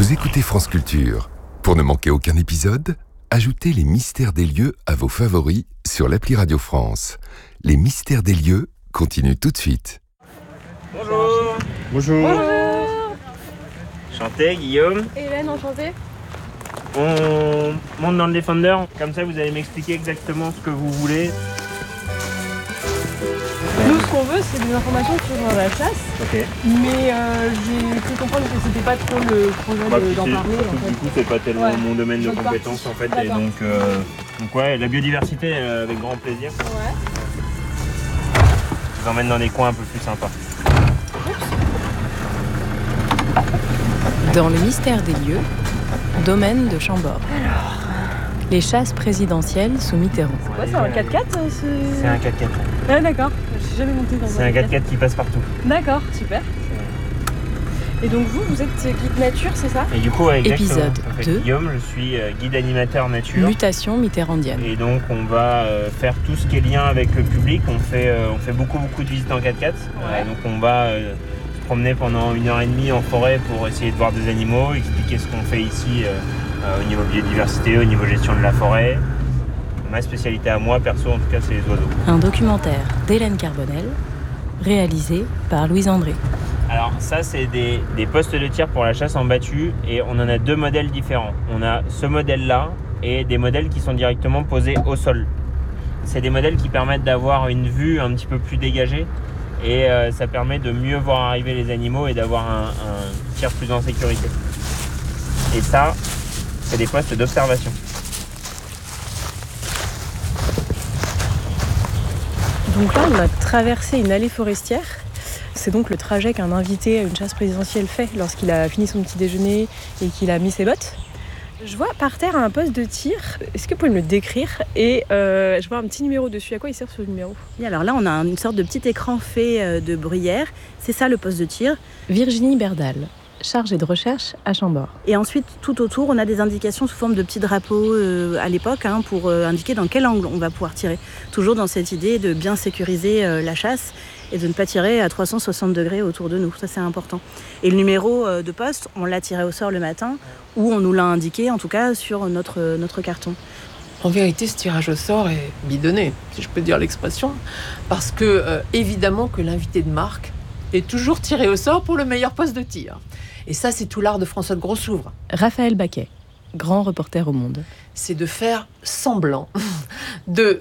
Vous écoutez France Culture. Pour ne manquer aucun épisode, ajoutez les mystères des lieux à vos favoris sur l'appli Radio France. Les mystères des lieux continuent tout de suite. Bonjour. Bonjour. Enchanté, Guillaume. Hélène, enchantée. On monte dans le Defender, comme ça vous allez m'expliquer exactement ce que vous voulez. Nous, ce qu'on veut, c'est des informations sur la chasse. Ok. Mais j'ai cru comprendre que c'était pas trop le projet d'en parler. En fait. Du coup, c'est pas tellement mon domaine de Votre compétence partie. en fait. D'accord. Et donc ouais, la biodiversité avec grand plaisir. Ouais. Je vous emmène dans des coins un peu plus sympas. Dans le mystère des lieux, domaine de Chambord. Les chasses présidentielles sous Mitterrand. Ouais, c'est un 4x4 C'est un 4x4. Ah, d'accord. Je suis jamais montée dans C'est un 4x4 qui passe partout. D'accord, super. Et donc vous êtes guide nature, c'est ça? Et du coup, ouais, exactement. Épisode En fait, 2. Guillaume, je suis guide animateur nature. Mutation mitterrandienne. Et donc on va faire tout ce qui est lien avec le public. On fait beaucoup de visites en 4x4. Donc on va se promener pendant 1h30 en forêt pour essayer de voir des animaux, expliquer ce qu'on fait ici au niveau biodiversité, au niveau gestion de la forêt. Ma spécialité à moi, perso en tout cas, c'est les oiseaux. Un documentaire d'Hélène Carbonel, réalisé par Louise André. Alors ça, c'est des postes de tir pour la chasse en battue et on en a deux modèles différents. On a ce modèle-là et des modèles qui sont directement posés au sol. C'est des modèles qui permettent d'avoir une vue un petit peu plus dégagée et ça permet de mieux voir arriver les animaux et d'avoir un tir plus en sécurité. Et ça, c'est des postes d'observation. Donc là, on a traversé une allée forestière. C'est donc le trajet qu'un invité à une chasse présidentielle fait lorsqu'il a fini son petit déjeuner et qu'il a mis ses bottes. Je vois par terre un poste de tir. Est-ce que vous pouvez me le décrire? Et je vois un petit numéro dessus. À quoi il sert ce numéro? Et alors là, on a une sorte de petit écran fait de bruyère. C'est ça le poste de tir. Virginie Berdal, chargée de recherche à Chambord. Et ensuite, tout autour, on a des indications sous forme de petits drapeaux à l'époque pour indiquer dans quel angle on va pouvoir tirer. Toujours dans cette idée de bien sécuriser la chasse et de ne pas tirer à 360 degrés autour de nous. Ça, c'est important. Et le numéro de poste, on l'a tiré au sort le matin ou on nous l'a indiqué, en tout cas, sur notre carton. En vérité, ce tirage au sort est bidonné, si je peux dire l'expression, parce que, évidemment, que l'invité de marque est toujours tiré au sort pour le meilleur poste de tir. Et ça, c'est tout l'art de François de Grossouvre. Raphaël Baquet, grand reporter au Monde. C'est de faire semblant de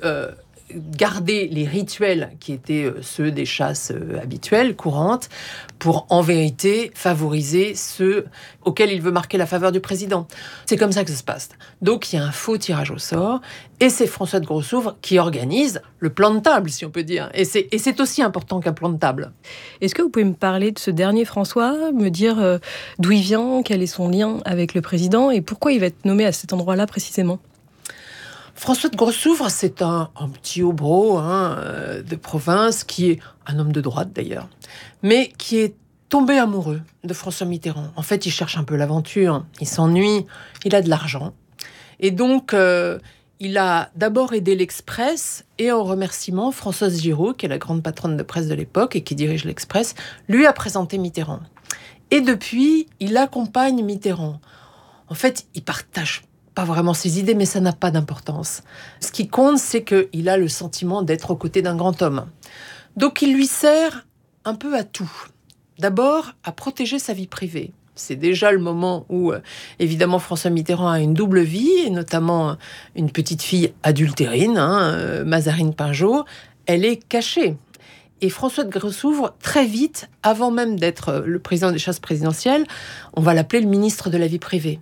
garder les rituels qui étaient ceux des chasses habituelles, courantes, pour en vérité favoriser ceux auxquels il veut marquer la faveur du président. C'est comme ça que ça se passe. Donc il y a un faux tirage au sort et c'est François de Grossouvre qui organise le plan de table, si on peut dire. Et c'est aussi important qu'un plan de table. Est-ce que vous pouvez me parler de ce dernier François, me dire d'où il vient, quel est son lien avec le président et pourquoi il va être nommé à cet endroit-là précisément? François de Grossouvre, c'est un petit hobereau de province qui est un homme de droite d'ailleurs, mais qui est tombé amoureux de François Mitterrand. En fait, il cherche un peu l'aventure, il s'ennuie, il a de l'argent. Et donc, il a d'abord aidé l'Express et en remerciement, Françoise Giraud, qui est la grande patronne de presse de l'époque et qui dirige l'Express, lui a présenté Mitterrand. Et depuis, il accompagne Mitterrand. En fait, il partage pas vraiment ses idées, mais ça n'a pas d'importance. Ce qui compte, c'est qu'il a le sentiment d'être aux côtés d'un grand homme. Donc il lui sert un peu à tout. D'abord, à protéger sa vie privée. C'est déjà le moment où, évidemment, François Mitterrand a une double vie, et notamment une petite fille adultérine, Mazarine Pinjot. Elle est cachée. Et François de Grossouvre, très vite, avant même d'être le président des chasses présidentielles, on va l'appeler le ministre de la vie privée.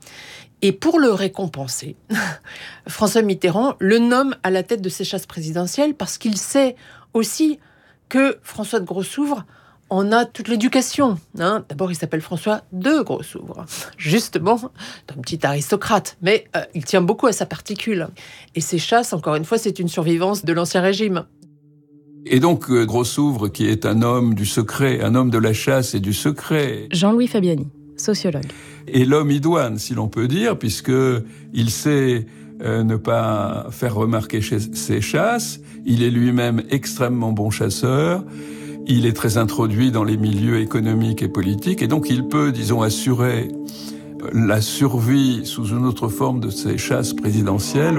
Et pour le récompenser, François Mitterrand le nomme à la tête de ces chasses présidentielles parce qu'il sait aussi que François de Grossouvre en a toute l'éducation. D'abord, il s'appelle François de Grossouvre, justement, un petit aristocrate, mais il tient beaucoup à sa particule. Et ces chasses, encore une fois, c'est une survivance de l'Ancien Régime. Et donc, Grossouvre, qui est un homme du secret, un homme de la chasse et du secret. Jean-Louis Fabiani, sociologue. Et l'homme idoine, si l'on peut dire, puisque il sait ne pas faire remarquer ses chasses. Il est lui-même extrêmement bon chasseur. Il est très introduit dans les milieux économiques et politiques. Et donc, il peut, disons, assurer la survie sous une autre forme de ces chasses présidentielles.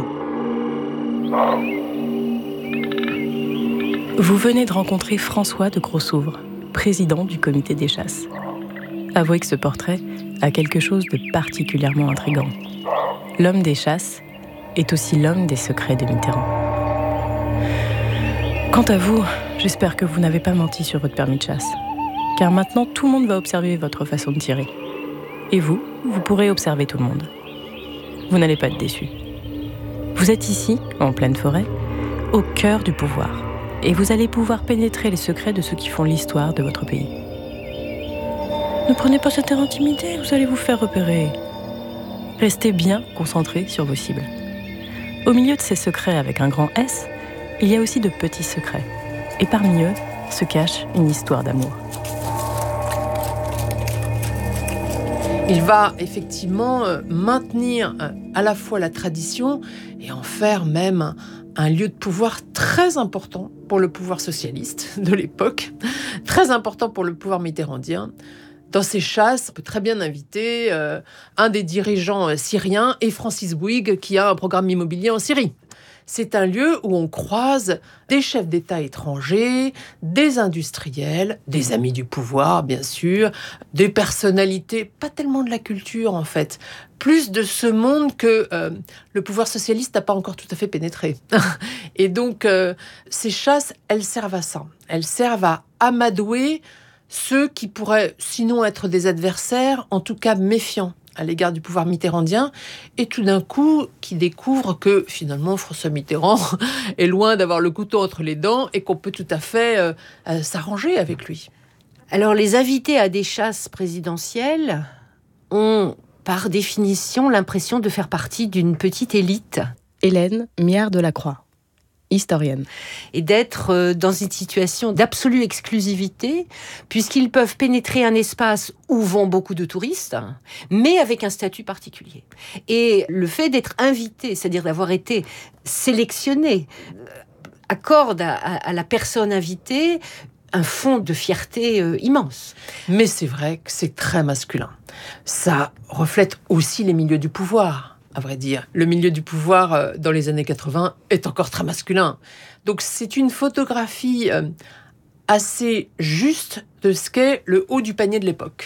Vous venez de rencontrer François de Grossouvre, président du comité des chasses. Avouez que ce portrait a quelque chose de particulièrement intrigant. L'homme des chasses est aussi l'homme des secrets de Mitterrand. Quant à vous, j'espère que vous n'avez pas menti sur votre permis de chasse. Car maintenant, tout le monde va observer votre façon de tirer. Et vous pourrez observer tout le monde. Vous n'allez pas être déçus. Vous êtes ici, en pleine forêt, au cœur du pouvoir. Et vous allez pouvoir pénétrer les secrets de ceux qui font l'histoire de votre pays. Ne prenez pas cette air intimidé, vous allez vous faire repérer. Restez bien concentrés sur vos cibles. Au milieu de ces secrets avec un grand S, il y a aussi de petits secrets. Et parmi eux se cache une histoire d'amour. Il va effectivement maintenir à la fois la tradition et en faire même un lieu de pouvoir très important pour le pouvoir socialiste de l'époque, très important pour le pouvoir mitterrandien. Dans ces chasses, on peut très bien inviter un des dirigeants syriens et Francis Bouygues qui a un programme immobilier en Syrie. C'est un lieu où on croise des chefs d'État étrangers, des industriels, des amis du pouvoir, bien sûr, des personnalités, pas tellement de la culture en fait, plus de ce monde que le pouvoir socialiste n'a pas encore tout à fait pénétré. Et donc, ces chasses, elles servent à ça. Elles servent à amadouer ceux qui pourraient sinon être des adversaires, en tout cas méfiants à l'égard du pouvoir mitterrandien, et tout d'un coup, qui découvrent que finalement François Mitterrand est loin d'avoir le couteau entre les dents et qu'on peut tout à fait s'arranger avec lui. Alors, les invités à des chasses présidentielles ont, par définition, l'impression de faire partie d'une petite élite. Hélène Miard-Delacroix, historienne. Et d'être dans une situation d'absolue exclusivité, puisqu'ils peuvent pénétrer un espace où vont beaucoup de touristes, mais avec un statut particulier. Et le fait d'être invité, c'est-à-dire d'avoir été sélectionné, accorde à la personne invitée un fond de fierté immense. Mais c'est vrai que c'est très masculin. Ça reflète aussi les milieux du pouvoir. À vrai dire, le milieu du pouvoir dans les années 80 est encore très masculin. Donc c'est une photographie assez juste de ce qu'est le haut du panier de l'époque.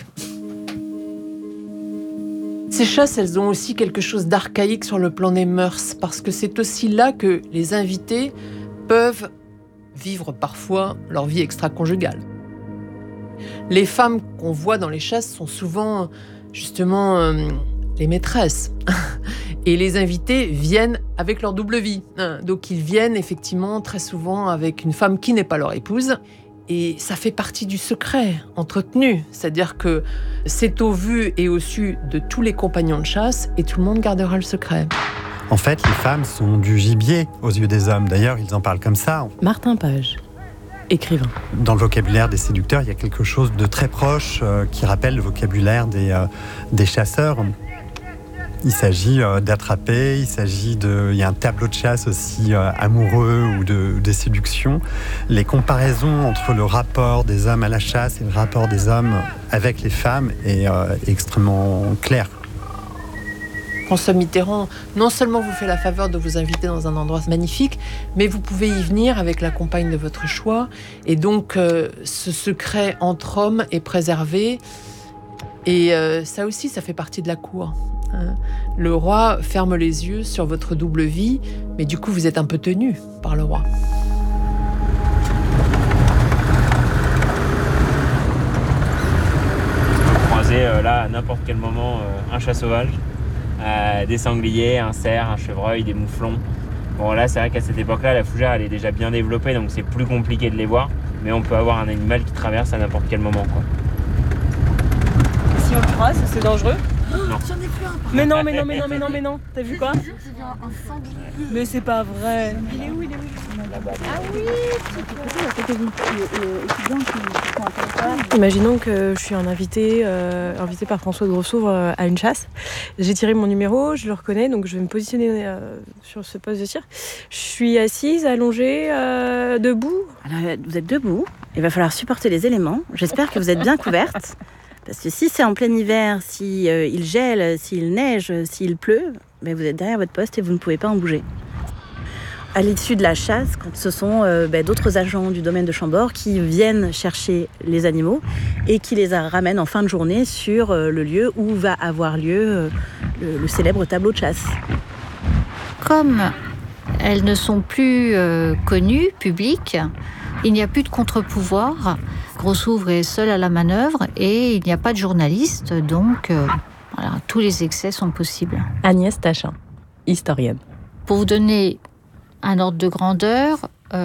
Ces chasses, elles ont aussi quelque chose d'archaïque sur le plan des mœurs, parce que c'est aussi là que les invités peuvent vivre parfois leur vie extra-conjugale. Les femmes qu'on voit dans les chasses sont souvent justement les maîtresses. Et les invités viennent avec leur double vie. Donc ils viennent effectivement très souvent avec une femme qui n'est pas leur épouse. Et ça fait partie du secret entretenu. C'est-à-dire que c'est au vu et au su de tous les compagnons de chasse et tout le monde gardera le secret. En fait, les femmes sont du gibier aux yeux des hommes. D'ailleurs, ils en parlent comme ça. Martin Page, écrivain. Dans le vocabulaire des séducteurs, il y a quelque chose de très proche qui rappelle le vocabulaire des chasseurs. Il s'agit d'attraper, il y a un tableau de chasse aussi amoureux ou de séduction. Les comparaisons entre le rapport des hommes à la chasse et le rapport des hommes avec les femmes est extrêmement clair. François Mitterrand, non seulement vous fait la faveur de vous inviter dans un endroit magnifique, mais vous pouvez y venir avec la compagne de votre choix. Et donc, ce secret entre hommes est préservé. Et ça aussi, ça fait partie de la cour. Le roi ferme les yeux sur votre double vie, mais du coup, vous êtes un peu tenu par le roi. On peut croiser là, à n'importe quel moment, un chat sauvage, des sangliers, un cerf, un chevreuil, des mouflons. Bon, là, c'est vrai qu'à cette époque-là, la fougère, elle est déjà bien développée, donc c'est plus compliqué de les voir. Mais on peut avoir un animal qui traverse à n'importe quel moment, quoi. Si on le croise, c'est dangereux? Non. J'en ai plus un. Mais non. T'as vu quoi? Mais c'est pas vrai. Il est où? Ah oui. Imaginons que je suis un invité par François de Grossouvre à une chasse. J'ai tiré mon numéro, je le reconnais, donc je vais me positionner sur ce poste de tir. Je suis assise, allongée, debout. Alors, vous êtes debout, il va falloir supporter les éléments. J'espère que vous êtes bien couverte. Parce que si c'est en plein hiver, il gèle, s'il neige, s'il pleut, vous êtes derrière votre poste et vous ne pouvez pas en bouger. À l'issue de la chasse, quand ce sont d'autres agents du domaine de Chambord qui viennent chercher les animaux et qui les ramènent en fin de journée sur le lieu où va avoir lieu le célèbre tableau de chasse. Comme elles ne sont plus connues, publiques, il n'y a plus de contre-pouvoir. Grossouvre est seul à la manœuvre et il n'y a pas de journaliste, donc tous les excès sont possibles. Agnès Tachin, historienne. Pour vous donner un ordre de grandeur,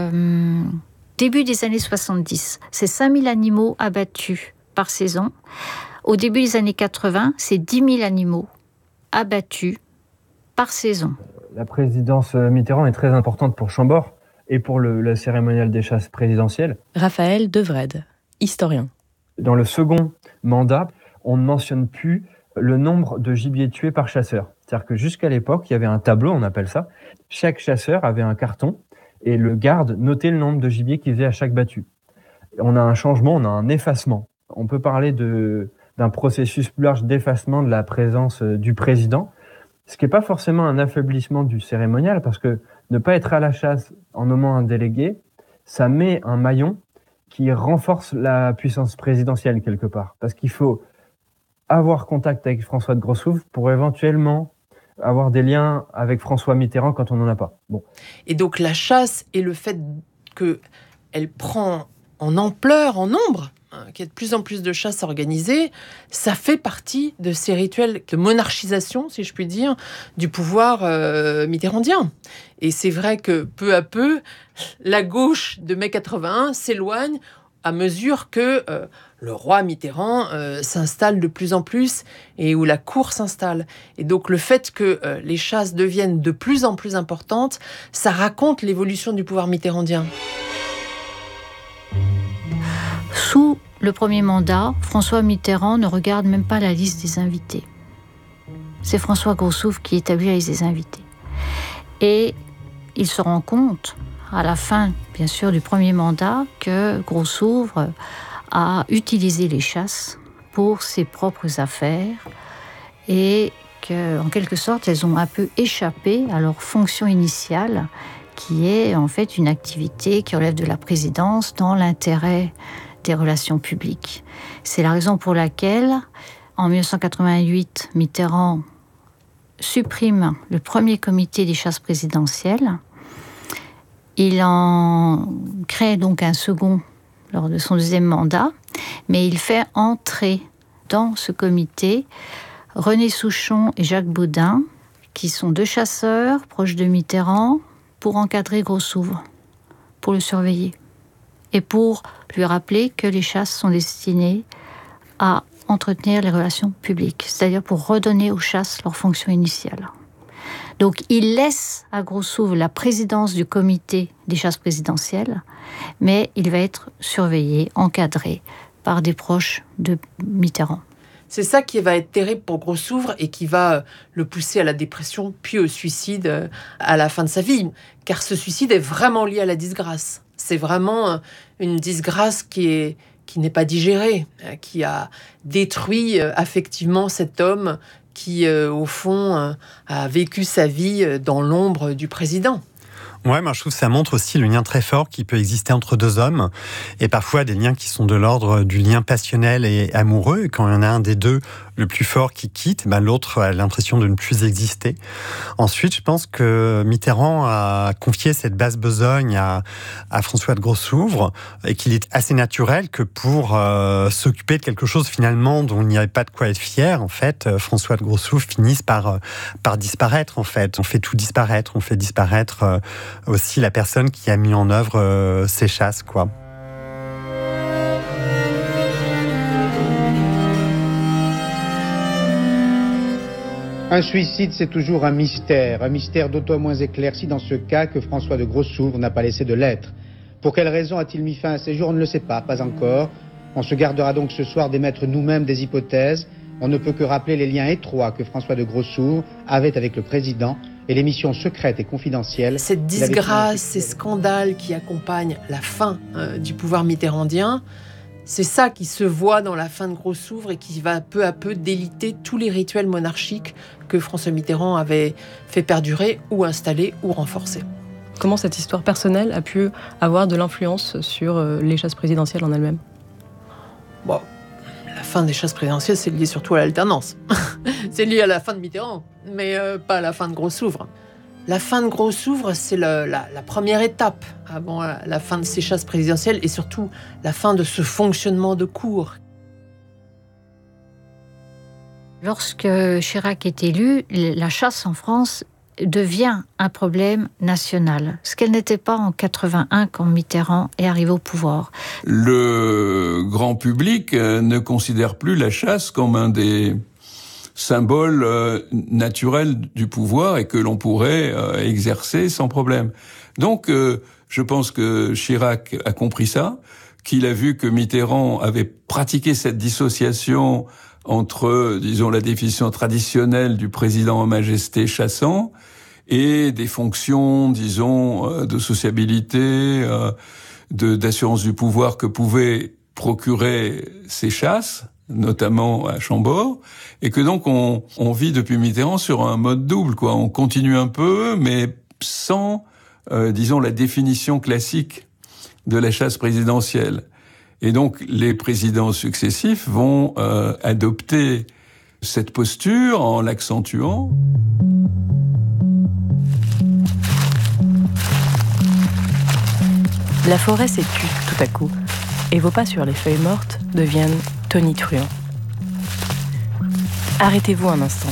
début des années 70, c'est 5000 animaux abattus par saison. Au début des années 80, c'est 10 000 animaux abattus par saison. La présidence Mitterrand est très importante pour Chambord et pour le cérémonial des chasses présidentielles. Raphaël Devrede, historien. Dans le second mandat, on ne mentionne plus le nombre de gibier tués par chasseur. C'est-à-dire que jusqu'à l'époque, il y avait un tableau, on appelle ça. Chaque chasseur avait un carton et le garde notait le nombre de gibier qu'il faisait à chaque battu. On a un changement, on a un effacement. On peut parler d'un processus plus large d'effacement de la présence du président, ce qui n'est pas forcément un affaiblissement du cérémonial, parce que ne pas être à la chasse en nommant un délégué, ça met un maillon qui renforce la puissance présidentielle quelque part. Parce qu'il faut avoir contact avec François de Grossouvre pour éventuellement avoir des liens avec François Mitterrand quand on n'en a pas. Bon. Et donc la chasse et le fait qu'elle prend en ampleur, en nombre, qu'il y ait de plus en plus de chasses organisées, ça fait partie de ces rituels de monarchisation, si je puis dire, du pouvoir mitterrandien. Et c'est vrai que peu à peu, la gauche de mai 81 s'éloigne à mesure que le roi Mitterrand s'installe de plus en plus et où la cour s'installe. Et donc le fait que les chasses deviennent de plus en plus importantes, ça raconte l'évolution du pouvoir mitterrandien. Sous le premier mandat, François Mitterrand ne regarde même pas la liste des invités. C'est François Grossouvre qui établit la liste des invités. Et il se rend compte, à la fin, bien sûr, du premier mandat, que Grossouvre a utilisé les chasses pour ses propres affaires et qu'en quelque sorte, elles ont un peu échappé à leur fonction initiale, qui est en fait une activité qui relève de la présidence dans l'intérêt des relations publiques. C'est la raison pour laquelle, en 1988, Mitterrand supprime le premier comité des chasses présidentielles. Il en crée donc un second lors de son deuxième mandat, mais il fait entrer dans ce comité René Souchon et Jacques Baudin, qui sont deux chasseurs proches de Mitterrand, pour encadrer Grossouvre, pour le surveiller et pour lui rappeler que les chasses sont destinées à entretenir les relations publiques, c'est-à-dire pour redonner aux chasses leur fonction initiale. Donc il laisse à Grossouvre la présidence du comité des chasses présidentielles, mais il va être surveillé, encadré par des proches de Mitterrand. C'est ça qui va être terrible pour Grossouvre et qui va le pousser à la dépression, puis au suicide à la fin de sa vie. Car ce suicide est vraiment lié à la disgrâce. C'est vraiment une disgrâce qui n'est pas digérée, qui a détruit affectivement cet homme qui, au fond, a vécu sa vie dans l'ombre du président. Ouais, moi je trouve que ça montre aussi le lien très fort qui peut exister entre deux hommes, et parfois des liens qui sont de l'ordre du lien passionnel et amoureux. Et quand il y en a un des deux, le plus fort, qui quitte, l'autre a l'impression de ne plus exister. Ensuite, je pense que Mitterrand a confié cette basse besogne à François de Grossouvre, et qu'il est assez naturel que pour s'occuper de quelque chose finalement dont il n'y avait pas de quoi être fier, en fait, François de Grossouvre finisse par disparaître, en fait. On fait tout disparaître, on fait disparaître aussi la personne qui a mis en œuvre ces chasses, quoi. Un suicide, c'est toujours un mystère d'autant moins éclairci dans ce cas que François de Grossouvre n'a pas laissé de lettres. Pour quelle raison a-t-il mis fin à ses jours? On ne le sait pas encore. On se gardera donc ce soir d'émettre nous-mêmes des hypothèses. On ne peut que rappeler les liens étroits que François de Grossouvre avait avec le président et les missions secrètes et confidentielles. Cette disgrâce, ces scandales qui accompagnent la fin du pouvoir mitterrandien C'est ça qui se voit dans la fin de Gros Souvre et qui va peu à peu déliter tous les rituels monarchiques que François Mitterrand avait fait perdurer ou installer ou renforcer. Comment cette histoire personnelle a pu avoir de l'influence sur les chasses présidentielles en elles-mêmes ? Bon, la fin des chasses présidentielles, c'est lié surtout à l'alternance. C'est lié à la fin de Mitterrand, mais pas à la fin de Gros Souvre. La fin de Gros Souvre, c'est la première étape avant la fin de ces chasses présidentielles et surtout la fin de ce fonctionnement de cour. Lorsque Chirac est élu, la chasse en France devient un problème national, ce qu'elle n'était pas en 81 quand Mitterrand est arrivé au pouvoir. Le grand public ne considère plus la chasse comme un des symboles naturels du pouvoir et que l'on pourrait exercer sans problème. Donc, je pense que Chirac a compris ça, qu'il a vu que Mitterrand avait pratiqué cette dissociation entre, disons, la définition traditionnelle du président en majesté chassant et des fonctions, disons, de sociabilité, d'assurance du pouvoir que pouvaient procurer ces chasses, notamment à Chambord, et que donc on vit depuis Mitterrand sur un mode double, quoi. On continue un peu, mais sans, disons, la définition classique de la chasse présidentielle. Et donc, les présidents successifs vont adopter cette posture en l'accentuant. La forêt s'étue tout à coup, et vos pas sur les feuilles mortes deviennent tonitruants. Arrêtez-vous un instant.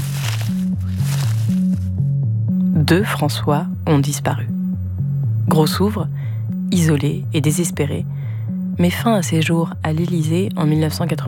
2 François ont disparu. Gros Souvre, isolé et désespéré, met fin à ses jours à l'Élysée en 1990.